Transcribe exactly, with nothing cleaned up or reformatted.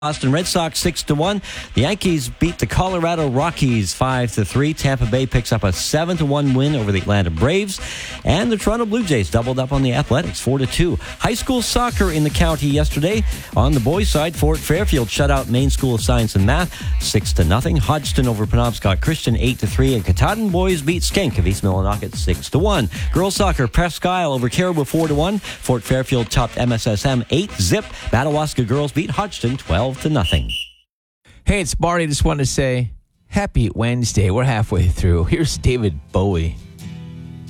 Boston Red Sox six to one. The Yankees beat the Colorado Rockies five to three. Tampa Bay picks up a seven to one win over the Atlanta Braves. And the Toronto Blue Jays doubled up on the Athletics four to two. High school soccer in the county yesterday. On the boys' side, Fort Fairfield shut out Maine School of Science and Math six to nothing. Hodgson over Penobscot Christian eight to three. And Katahdin boys beat Skank of East Millinocket six to one. Girls soccer, Presque Isle over Caribou four to one. Fort Fairfield topped M S S M eight zip. Madawaska girls beat Hodgson twelve to nothing. Hey, it's Barney. Just wanted to say happy Wednesday. We're halfway through. Here's David Bowie.